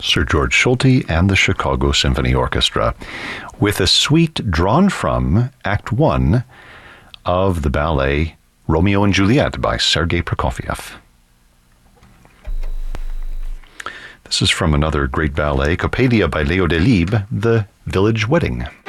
Sir George Solti and the Chicago Symphony Orchestra, with a suite drawn from Act 1 of the ballet Romeo and Juliet by Sergei Prokofiev. This is from another great ballet, Coppelia by Leo Delibes, The Village Wedding.